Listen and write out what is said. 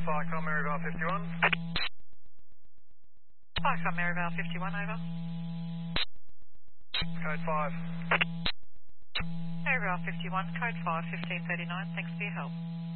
Flycom Maryvale 51. Flycom Maryvale 51, over. Code 5. Maryvale 51, code 5, 1539. Thanks for your help.